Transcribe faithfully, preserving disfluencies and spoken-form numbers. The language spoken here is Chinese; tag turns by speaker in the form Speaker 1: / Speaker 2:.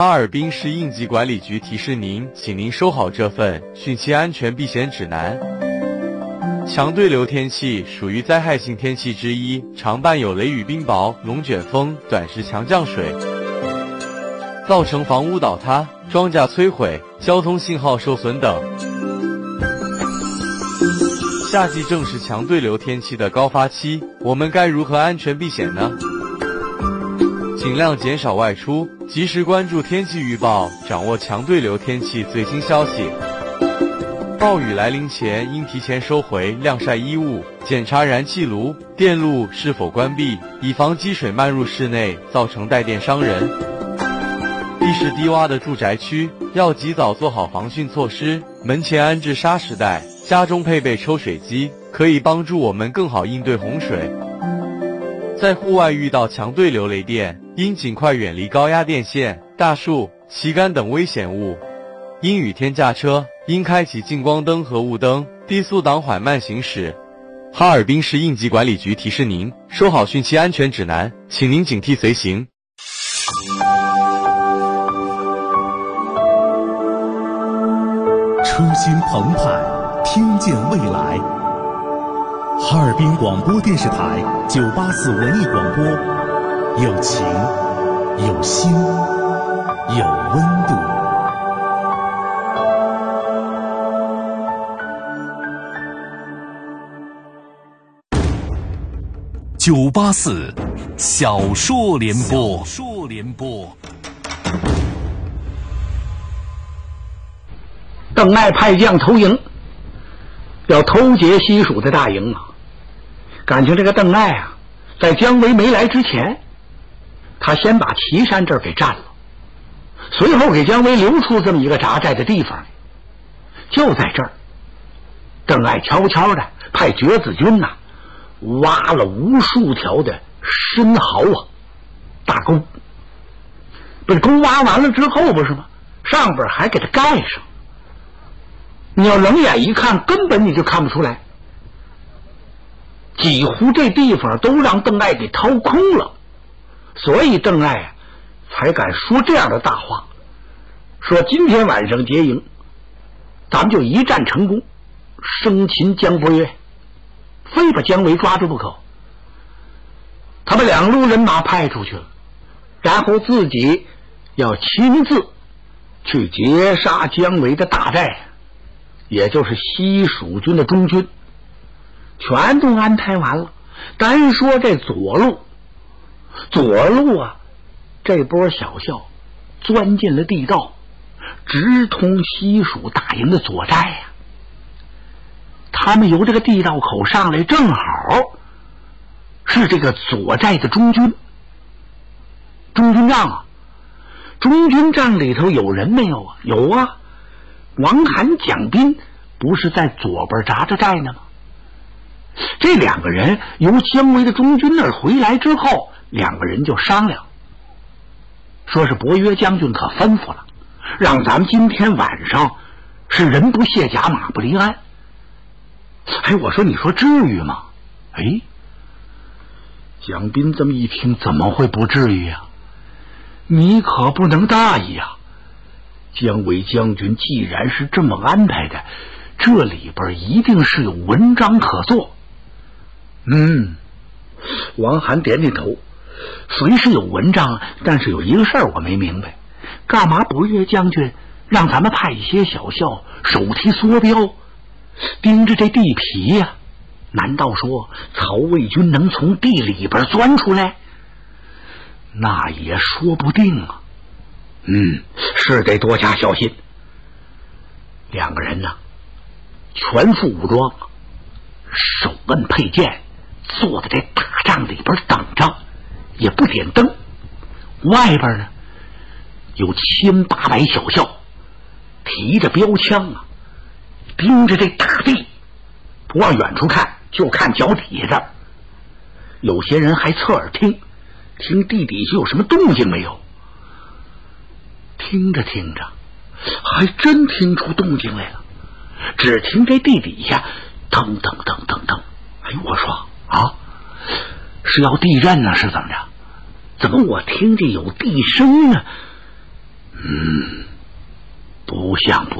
Speaker 1: 哈尔滨市应急管理局提示您，请您收好这份汛期安全避险指南。强对流天气属于灾害性天气之一，常伴有雷雨冰雹、龙卷风、短时强降水，造成房屋倒塌、庄稼摧毁、交通信号受损等。夏季正是强对流天气的高发期，我们该如何安全避险呢？尽量减少外出，及时关注天气预报，掌握强对流天气最新消息。暴雨来临前，应提前收回晾晒衣物，检查燃气炉、电路是否关闭，以防积水漫入室内，造成带电伤人。地势低洼的住宅区要及早做好防汛措施，门前安置沙石带，家中配备抽水机，可以帮助我们更好应对洪水。在户外遇到强对流雷电，应尽快远离高压电线、大树、旗杆等危险物。阴雨天驾车，应开启近光灯和雾灯，低速档缓慢行驶。哈尔滨市应急管理局提示您，收好汛期安全指南，请您警惕随行。
Speaker 2: 初心澎湃，听见未来。哈尔滨广播电视台九八四文艺广播，有情，有心，有温度。九八四小说联播，小说联播。
Speaker 3: 邓艾派将投营，要偷劫西蜀的大营啊！感情这个邓艾啊，在姜维没来之前，他先把岐山这儿给占了，随后给姜维留出这么一个扎寨的地方，就在这儿，邓艾悄悄的派绝子军呐、啊，挖了无数条的深壕啊，大沟。不是沟挖完了之后不是吗？上边还给它盖上。你要冷眼一看，根本你就看不出来，几乎这地方都让邓艾给掏空了，所以邓艾啊才敢说这样的大话，说今天晚上结营，咱们就一战成功，生擒姜伯约，非把姜维抓住不可。他把两路人马派出去了，然后自己要亲自去截杀姜维的大寨，也就是西蜀军的中军，全都安排完了。单说这左路，左路啊，这波小校钻进了地道，直通西蜀大营的左寨呀、啊。他们由这个地道口上来，正好是这个左寨的中军。中军帐啊，中军帐里头有人没有啊？有啊。王罕、蒋斌不是在左边扎着寨呢吗？这两个人由姜维的中军那儿回来之后，两个人就商量，说是伯约将军可吩咐了，让咱们今天晚上是人不卸甲，马不离鞍。哎，我说你说至于吗？哎，蒋斌这么一听，怎么会不至于啊？你可不能大意啊！姜维将军既然是这么安排的，这里边一定是有文章可做。嗯，王罕点点头，虽是有文章，但是有一个事儿我没明白，干嘛伯约将军让咱们派一些小校手提梭镖盯着这地皮呀、啊？难道说曹魏军能从地里边钻出来？那也说不定啊。嗯，是得多加小心。两个人呢，全副武装，手摁佩剑，坐在这大帐里边等着，也不点灯。外边呢，有千八百小校，提着标枪啊，盯着这大地，不往远处看，就看脚底下这儿。有些人还侧耳听，听地底下有什么动静没有。听着听着，还真听出动静来了。只听这地底下噔噔噔噔噔，哎，我说啊，是要地震呢，是怎么着？怎么我听见有地声呢？ 不相不